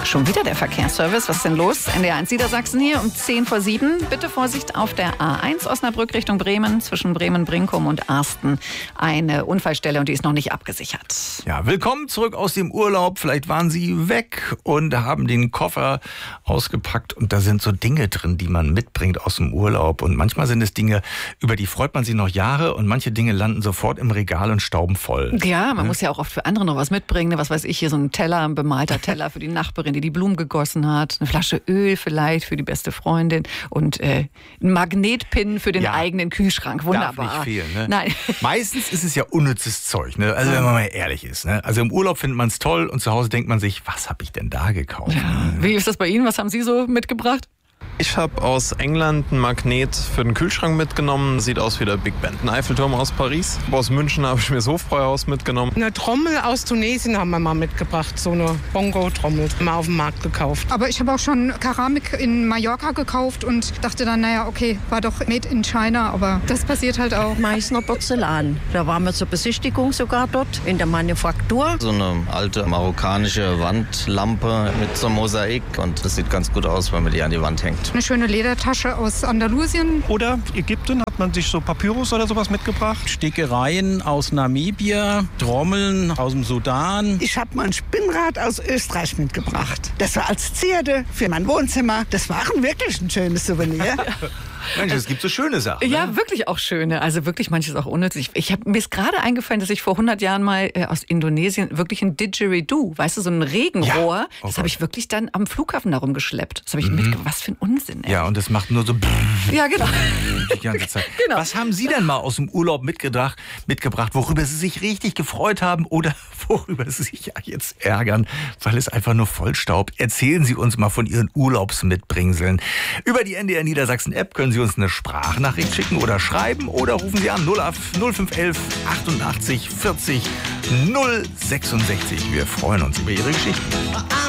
Schon wieder der Verkehrsservice. Was ist denn los? NDR1 Niedersachsen hier um 6:50. Bitte Vorsicht auf der A1 Osnabrück Richtung Bremen. Zwischen Bremen-Brinkum und Arsten eine Unfallstelle und die ist noch nicht abgesichert. Ja, willkommen zurück aus dem Urlaub. Vielleicht waren Sie weg und haben den Koffer ausgepackt und da sind so Dinge drin, die man mitbringt aus dem Urlaub. Und manchmal sind es Dinge, über die freut man sich noch Jahre und manche Dinge landen sofort im Regal und stauben voll. Ja, man muss ja auch oft für andere noch was mitbringen. Was weiß ich, hier so ein Teller, ein bemalter Teller für die Nachbarin, die Blumen gegossen hat. Eine Flasche Öl vielleicht für die beste Freundin und ein Magnetpin für den eigenen Kühlschrank. Wunderbar. Darf nicht fehlen, ne? Nein. Meistens ist es ja unnützes Zeug, ne? Also wenn man mal ehrlich ist. Ne? Also im Urlaub findet man es toll und zu Hause denkt man sich, was habe ich denn da gekauft? Ja. Wie ist das bei Ihnen? Was haben Sie so mitgebracht? Ich habe aus England einen Magnet für den Kühlschrank mitgenommen. Sieht aus wie der Big Ben. Ein Eiffelturm aus Paris. Aus München habe ich mir das Hofbräuhaus mitgenommen. Eine Trommel aus Tunesien haben wir mal mitgebracht. So eine Bongo-Trommel. Mal auf dem Markt gekauft. Aber ich habe auch schon Keramik in Mallorca gekauft und dachte dann, naja, okay, war doch made in China. Aber das passiert halt auch. Meißner Porzellan. Da waren wir zur Besichtigung sogar dort in der Manufaktur. So eine alte marokkanische Wandlampe mit so einem Mosaik. Und das sieht ganz gut aus, wenn man die an die Wand hängt. Eine schöne Ledertasche aus Andalusien. Oder Ägypten hat man sich so Papyrus oder sowas mitgebracht. Stickereien aus Namibia, Trommeln aus dem Sudan. Ich habe mal ein Spinnrad aus Österreich mitgebracht. Das war als Zierde für mein Wohnzimmer. Das war wirklich ein schönes Souvenir. Mensch, es gibt so schöne Sachen. Ja, ne? wirklich auch schöne. Also wirklich manches auch unnützig. Mir ist gerade eingefallen, dass ich vor 100 Jahren mal aus Indonesien wirklich ein Didgeridoo, weißt du, so ein Regenrohr, Ja. das habe ich wirklich dann am Flughafen darum geschleppt. Das habe ich mitgebracht. Was für ein Unsinn. Ey. Ja, und das macht nur so Ja, genau. die ganze Zeit. Genau. Was haben Sie denn mal aus dem Urlaub mitgebracht, worüber Sie sich richtig gefreut haben oder worüber Sie sich jetzt ärgern, weil es einfach nur vollstaubt? Erzählen Sie uns mal von Ihren Urlaubsmitbringseln. Über die NDR Niedersachsen App können Sie uns eine Sprachnachricht schicken oder schreiben oder rufen Sie an 0511 88 40 066. Wir freuen uns über Ihre Geschichten.